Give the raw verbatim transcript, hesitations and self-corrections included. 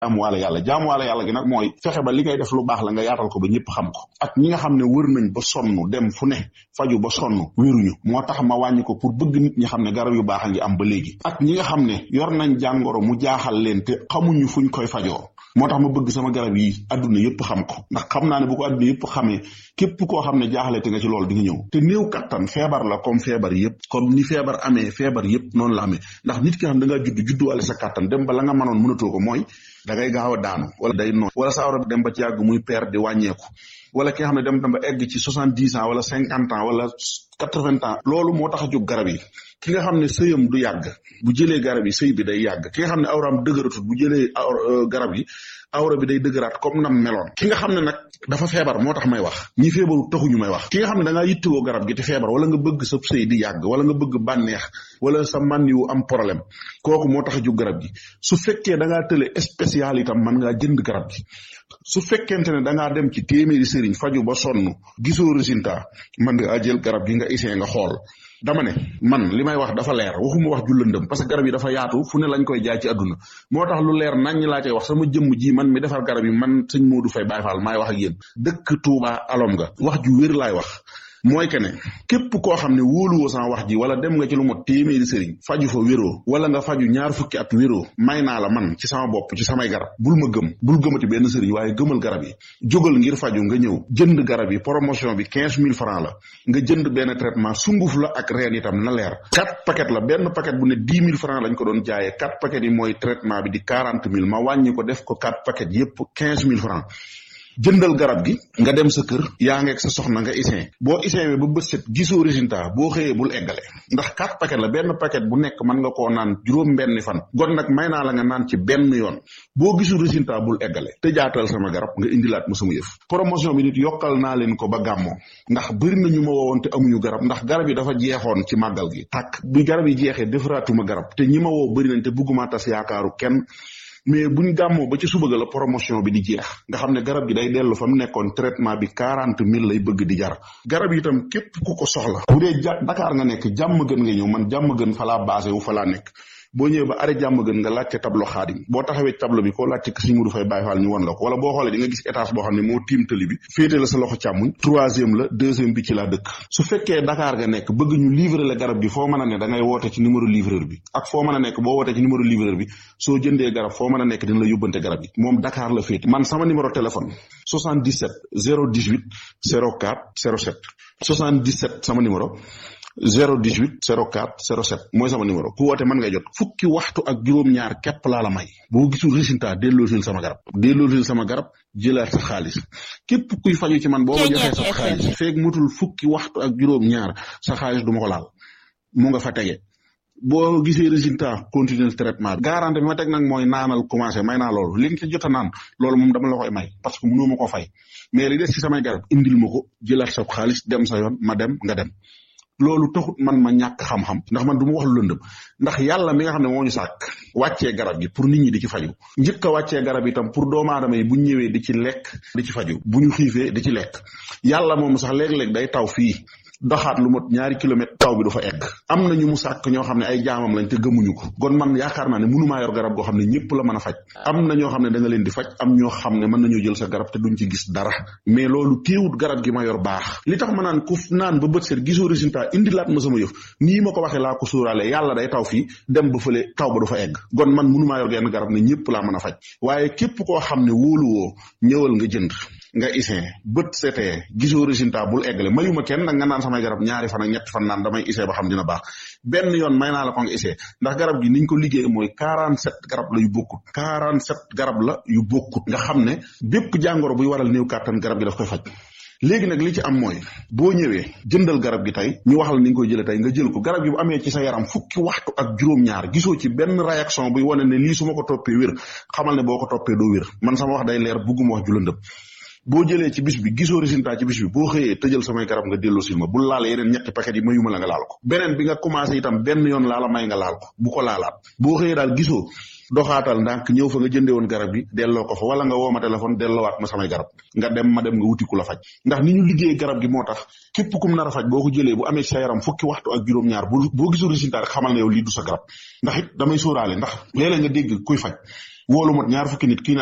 jaamuwaale yàlla jaamuwaale yàlla gi nag mooy fexe ba li ngay def lu baax la nga yaatal ko ba ñëpp xam ko ak ñi nga xam ne wër nañ ba sonn dem fu ne faju ba sonn wéruñu moo tax ma wàññi ko pour bëgg nit ñi xam ne garab yu baax a ngi am ba léegi ak ñi nga xam ne yor nañ jàngoro mu jaaxal leen te xamuñu fuñ koy fajoo moo tax ma bëgg sama garab yi adduna yëpp xam ko ndax xam naa ne bu ko adduna yëpp xamee képp koo xam ne jaaxale te nga ci loolu di nga ñëw te néew kattan feebar la comme feebar yëpp comme ni feebar amee feebar yëpp noonu la amee ndax nit ki xam da ngaa judd judduwaale sa kattan dem ba la nga mënoon mënatoo ko mooy da ngay gaaw a daanu wala day noon wala sa awra dem ba ci yàgg muy perdre di wàññeeku wala ki nga xam ne dem dem ba egg ci soixante dix ans wala cinquante ans wala quatre vingt ans loolu moo tax a jóg garab yi ki nga xam ne sëyam du yàgg bu jëlee garab yi sëy bi day yàgg ki nga xam ne awraam dëgëratut bu jëlee garab yi awra bi day dëgëraat comme nam meloon ki nga xam ne nag dafa feebar moo tax may wax ñi feebaru taxuñu may wax ki nga xam ne da ngaa yittewoo garab gi te feebar wala nga bëgg sa sëy di yàgg wala nga bëgg bànneex wala sa man yu am problème kooku moo tax a jóg garab gi su fekkee da ngaa tële spécial itam mën ngaa jënd garab gi su fekkente ne da ngaa dem ci téeméeri sëriñ faju ba sonn gisoo résultat mën ngaa jël garab gi nga essayé nga xool dama ne man li may wax dafa leer waxuma wax ju lëndëm parce que garab yi dafa yaatu fu ne lañ koy jaay ci àdduna moo tax lu leer nañ laa cay wax sama jëmm ji man mi defar garab yi man sëñ Modou Faye Baye Fall maay wax ak yéen dëkk Touba alom nga wax ju wér laay wax mooy que ne képp koo xam ne wóoluwoo sama wax ji wala dem nga ci lu mot téeméeri sëriñ faju fa wéroo wala nga faju ñaar fukki at wéroo may naa la man ci sama bopp ci samay garab bul ma gëm bul gëmati benn sëriñ waaye gëmal garab yi jógal ngir faju nga ñëw jënd garab yi promotion bi quinze mille francs la nga jënd benn traitement sunguf la ak reen itam na leer quatre paquet la benn paquet bu ne dix mille francs lañ ko doon jaayee quatre paquet yi mooy traitement bi di quarante mille ma wàññi ko def ko quatre paquet yépp quinze mille francs jëndal garab gi nga dem sa kër yaa ngeeg sa soxna nga isin boo isin ba bët set gisoo résultat boo xëyee bul eggale ndax quatre paquet la benn paquet bu nekk mën nga koo naan juróom benn fan gon nag may naa la nga naan ci benn yoon boo gisul résultat bul eggale te jaatal sama garab nga indilaat ma sama yëf promotion bi nit yokkal naa leen ko ba gàmmoo ndax bëri na ñu ma woowoon te amuñu garab ndax garab yi dafa jeexoon ci màggal gi tàkk bi garab yi jeexee defaraatuma garab te ñi ma woo bëri nañ te bëgguma tas yaakaaru kenn mais buñ gàmmoo ba ci suba ga la promotion bi di jeex nga xam ne garab gi day dellu fa mu nekkoon traitement bi quarante mille lay bëgg di jar garab yi itam képp ku ko soxla bu dee ja Dakar nga nekk jàmm gën nga ñëw man jàmm gën fa laa basé wu fa laa nekk boo ñëwee ba arrêt jàmm gën nga laajte tableau xaadim boo taxawee tableau bi koo laajte ko Sëñ Modou Faye Baye Fall ñu won la ko wala boo xoolee di nga gis étage boo xam ne moo tiim tali bi féete la sa loxo càmmuñ troisième la deuxième bi ci laa dëkk su fekkee Dakar nga nekk bëgg ñu livrer la garab gi foo mën a ne da ngay woote ci numéro livreur bi ak foo mën a nekk boo wootee ci numéro livreur bi soo jëndee garab foo mën a nekk dina la yóbbante garab yi moom Dakar la féete man sama numéro téléphone soixante-dix-sept zéro dix-huit zéro quatre zéro sept soixante-dix-sept sama numéro zéro dix-huit zéro quatre zéro sept mooy sama numéro ku woote mën ngay jot fukki waxtu ak juróom-ñaar képp laa la may boo gisul résultat delloosil sama garab delloosil sama garab jëlaat sa xaalis képp kuy faju ci man boo ma joxee sa xaalis feeg mutul fukki waxtu ak juróom-ñaar sa xaalis du ma ko laal mu nga fa tege boo gisee résultat continuer traitement bi garantie bi ma teg nag mooy naanal commencé may naa loolu li nga ci jot a naan loolu moom dama la koy may parce que mënoo ma ko fay mais li des ci samay garab indil ma ko jëlaat sa xaalis dem sa yoon ma dem nga dem loolu taxut man ma ñàkk xam-xam ndax man du ma wax lu lëndëm ndax yàlla mi nga xam ne moo ñu sàkk wàccee garab gi pour nit ñi di ci faju njëkk a wàccee garab itam pour doomu aadama yi bu ñu ñëwee di ci lekk di ci faju bu ñu xiifee di ci lekk yàlla moom sax léeg-léeg day taw fii doxaat lu mot ñaari kilomètre taw bi du fa egg am na ñu mu sàkk ñoo xam ne ay jaamam lañ te gëmuñu ko kon man yaakaar naa ne mënumaa yor garab goo xam ne ñëpp la mën a faj am na ñoo xam ne da nga leen di faj am ñoo xam ne mën nañoo jël sa garab te duñ ci gis dara mais loolu téewut garab gi ma yor baax li tax ma naan ku naan ba bët seet gisoo résultat indi laat ma sama yëf nii ma ko waxee laa ko sóoraale yàlla day taw fii dem ba fële taw ba du fa egg kon man mënumaa yor genn garab ne ñëpp laa mën a faj waaye képp koo xam ne wóoluwoo ñëwal nga jënd nga isin bët setee gisoo résultat bul eggale mayuma kenn nag nga naan samay garab ñaari fan ak ñetti fan naan damay isee ba xam dina baax benn yoon may naa la ko nga isee ndax garab gi niñ ko liggéey mooy quarante-sept garab la yu bokkut quarante-sept garab la yu bokkut nga xam ne bépp jàngoro buy waral néew kàttan garab gi daf koy faj léegi nag li ci am mooy boo ñëwee jëndal garab gi tey ñu wax la ni nga koy jëlee tey nga jël ko garab gi bu amee ci sa yaram fukki waxtu ak juróom-ñaar gisoo ci benn réaction buy wane ne lii su ma ko toppee wér xamal ne boo ko toppee doo wér man sama wax day leer bugguma wax ju lëndëm boo jëlee ci bis bi gisoo résultat ci bis bi boo xëyee tëjal samay garab nga delloo sil ma bul laal yeneen ñetti paquet yi mayuma la nga laal ko beneen bi nga commencé itam benn yoon laala may nga laal ko bu ko laalaat boo xëyee daal gisoo doxaatal ndànk ñëw fa nga jëndee woon garab bi delloo ko fa wala nga woo ma téléphone delloowaat ma samay garab nga dem ma dem nga wuti ku la faj ndax ni ñu liggéey garab gi moo tax képp kum nar a faj boo ko jëlee bu amee sa yaram fukki waxtu ak juróom-ñaar bu boo gisul résultat rek xamal ne yow lii du sa garab ndax it damay sóoraale ndax léeg-léeg nga dégg kuy faj wóolu mat ñaar fukki nit kii